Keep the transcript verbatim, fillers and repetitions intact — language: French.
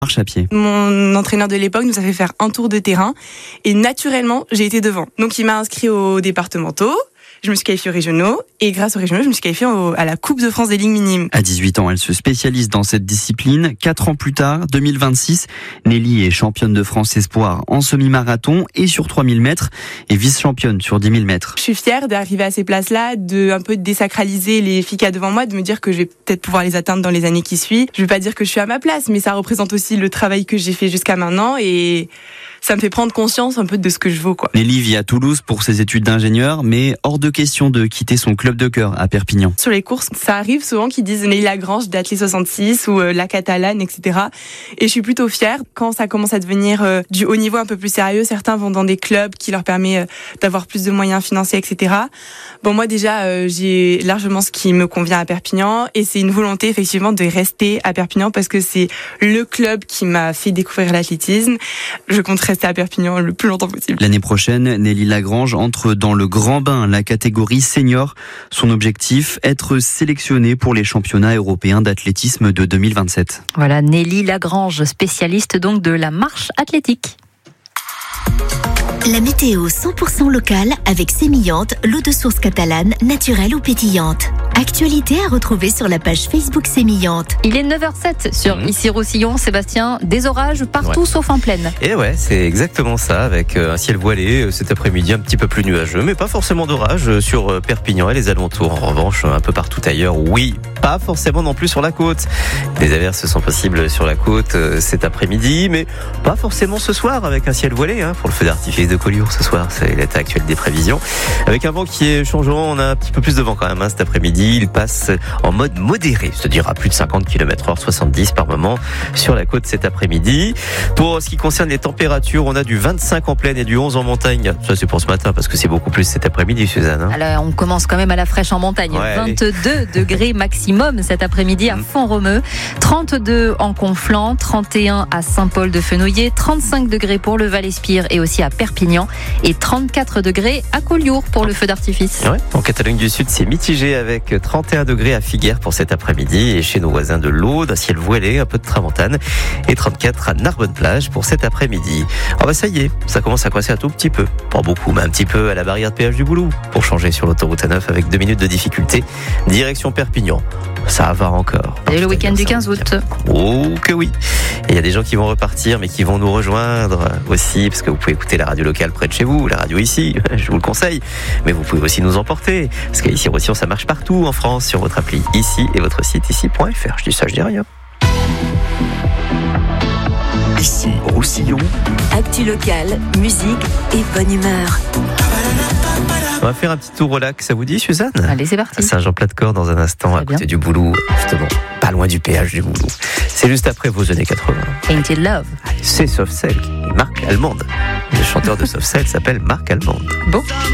Marche à pied. Mon entraîneur de l'époque nous a fait faire un tour de terrain et naturellement, j'ai été devant. Donc il m'a inscrit aux départementaux, je me suis qualifiée aux régionaux et grâce aux régionaux, je me suis qualifiée au, à la Coupe de France des ligues minimes. À dix-huit ans, elle se spécialise dans cette discipline. Quatre ans plus tard, deux mille vingt-six, Nelly est championne de France espoir en semi-marathon et sur trois mille mètres et vice-championne sur dix mille mètres. Je suis fière d'arriver à ces places-là, de un peu désacraliser les filles qu'il y a devant moi, de me dire que je vais peut-être pouvoir les atteindre dans les années qui suivent. Je vais pas dire que je suis à ma place, mais ça représente aussi le travail que j'ai fait jusqu'à maintenant et ça me fait prendre conscience un peu de ce que je vaux, quoi. Nelly vit à Toulouse pour ses études d'ingénieur, mais hors de question de quitter son club de cœur à Perpignan. Sur les courses, ça arrive souvent qu'ils disent Nelly Lagrange d'Athlé soixante-six ou euh, la Catalane, et cetera. Et je suis plutôt fière. Quand ça commence à devenir euh, du haut niveau un peu plus sérieux, certains vont dans des clubs qui leur permettent euh, d'avoir plus de moyens financiers, et cetera. Bon, moi déjà, euh, j'ai largement ce qui me convient à Perpignan et c'est une volonté effectivement de rester à Perpignan parce que c'est le club qui m'a fait découvrir l'athlétisme. Je compte rester à Perpignan le plus longtemps possible. L'année prochaine, Nelly Lagrange entre dans le grand bain, la catégorie senior. Son objectif, être sélectionnée pour les championnats européens d'athlétisme de deux mille vingt-sept. Voilà, Nelly Lagrange, spécialiste donc de la marche athlétique. La météo cent pour cent locale avec Sémillante, l'eau de source catalane, naturelle ou pétillante. Actualité à retrouver sur la page Facebook Sémillante. Il est neuf heures zéro sept sur Mmh. Issy-Roussillon. Sébastien, des orages partout Ouais. sauf en plaine. Et ouais, c'est exactement ça, avec un ciel voilé cet après-midi un petit peu plus nuageux, mais pas forcément d'orage sur Perpignan et les alentours. En revanche, un peu partout ailleurs, oui, pas forcément non plus sur la côte. Des averses sont possibles sur la côte cet après-midi, mais pas forcément ce soir avec un ciel voilé hein, pour le feu d'artifice de Collioure ce soir. C'est l'état actuel des prévisions. Avec un vent qui est changeant, on a un petit peu plus de vent quand même hein, cet après-midi. Il passe en mode modéré, c'est-à-dire à plus de cinquante kilomètres heure, soixante-dix par moment sur la côte cet après-midi. Pour ce qui concerne les températures, on a du vingt-cinq en plaine et du onze en montagne. Ça c'est pour ce matin parce que c'est beaucoup plus cet après-midi, Suzanne. Hein. Alors, on commence quand même à la fraîche en montagne. Ouais, vingt-deux degrés maximum cet après-midi à Font-Romeu, trente-deux en Conflans, trente et un à Saint-Paul-de-Fenouillet, trente-cinq degrés pour le Val-Espire et aussi à Perpignan et trente-quatre degrés à Collioure pour le feu d'artifice. Ouais. En Catalogne du Sud, c'est mitigé avec trente et un degrés à Figueres pour cet après-midi et chez nos voisins de l'Aude, un ciel voilé, un peu de tramontane et trente-quatre à Narbonne-Plage pour cet après-midi. Ah bah ça y est, ça commence à coincer un tout petit peu, pas beaucoup, mais un petit peu à la barrière de péage du Boulou pour changer sur l'autoroute A neuf avec deux minutes de difficulté. Direction Perpignan. Ça va encore. Et le week-end du quinze août. Oh que oui. Et il y a des gens qui vont repartir mais qui vont nous rejoindre aussi parce que vous pouvez écouter la radio locale près de chez vous, la radio ici, je vous le conseille. Mais vous pouvez aussi nous emporter parce qu'ici Roussillon ça marche partout en France sur votre appli ici et votre site ici point f r. Je dis ça, je dis rien. Ici, Roussillon. Actu locale, musique et bonne humeur. On va faire un petit tour relax, ça vous dit Suzanne? Allez, c'est parti. À Saint-Jean-Plat-de-Corps dans un instant, Très à côté bien. du Boulou, justement, pas loin du péage du Boulou. C'est juste après vos années quatre-vingts. Painted Love. C'est Soft Cell, Marc Allemande. Le chanteur de Soft Cell s'appelle Marc Allemande. Bon.